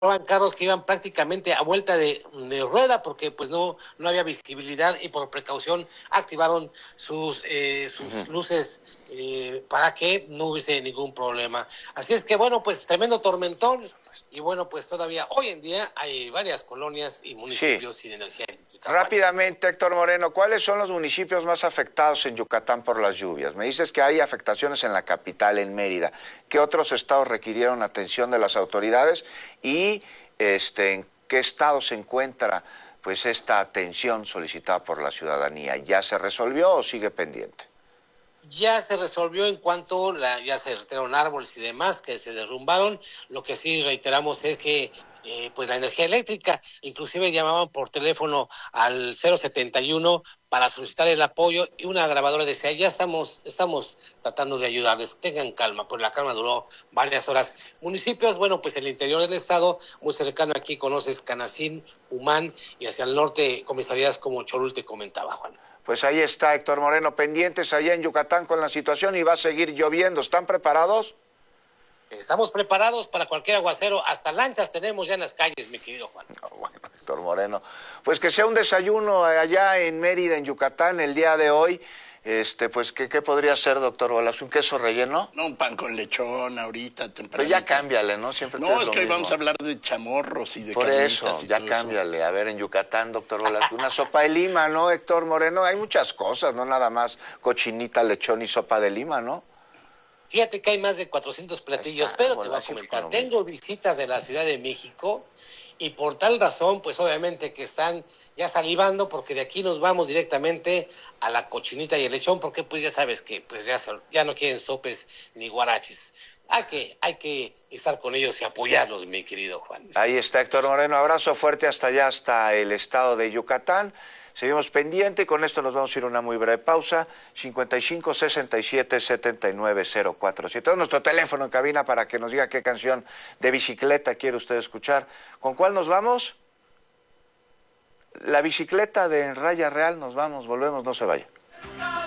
carros que iban prácticamente a vuelta de rueda porque pues no había visibilidad y por precaución activaron sus luces para que no hubiese ningún problema. Así es que bueno, pues tremendo tormentón y bueno, pues todavía hoy en día hay varias colonias y municipios sin energía eléctrica. Rápidamente, Héctor Moreno, ¿cuáles son los municipios más afectados en Yucatán por las ljuvias? Me dices que hay afectaciones en la capital, en Mérida. ¿Qué otros estados requirieron atención de las autoridades? Y ¿en qué estado se encuentra pues esta atención solicitada por la ciudadanía? ¿Ya se resolvió o sigue pendiente? Ya se resolvió en cuanto ya se retiraron árboles y demás que se derrumbaron. Lo que sí reiteramos es que pues la energía eléctrica, inclusive llamaban por teléfono al 071 para solicitar el apoyo y una grabadora decía, ya estamos tratando de ayudarles, tengan calma, pues la calma duró varias horas. Municipios, bueno, pues el interior del estado, muy cercano aquí conoces Canacín, Humán y hacia el norte comisarías como Cholul te comentaba, Juan. Pues ahí está, Héctor Moreno, pendientes allá en Yucatán con la situación y va a seguir lloviendo. ¿Están preparados? Estamos preparados para cualquier aguacero, hasta lanchas tenemos ya en las calles, mi querido Juan. Bueno, Héctor Moreno, pues que sea un desayuno allá en Mérida, en Yucatán, el día de hoy. Pues, ¿qué podría ser, doctor Bolas? ¿Un queso relleno? No, un pan con lechón ahorita, tempranito. Pero ya cámbiale, ¿no? Siempre no, es que hoy vamos a hablar de chamorros y de carnitas. Por eso, y ya todo cámbiale. Eso. A ver, en Yucatán, doctor Bolas, una sopa de lima, ¿no, Héctor Moreno? Hay muchas cosas, no nada más cochinita, lechón y sopa de lima, ¿no? Fíjate que hay más de 400 platillos, pero te voy a comentar, tengo visitas de la Ciudad de México y por tal razón, pues obviamente que están ya salivando porque de aquí nos vamos directamente a la cochinita y el lechón, porque pues ya sabes que pues ya no quieren sopes ni guaraches. Hay que estar con ellos y apoyarlos, mi querido Juan. Ahí está Héctor Moreno, abrazo fuerte hasta allá, hasta el estado de Yucatán. Seguimos pendiente, con esto nos vamos a ir a una muy breve pausa, 55 67 79 047. Nuestro teléfono en cabina para que nos diga qué canción de bicicleta quiere usted escuchar. ¿Con cuál nos vamos? La bicicleta de Raya Real, nos vamos, volvemos, no se vaya.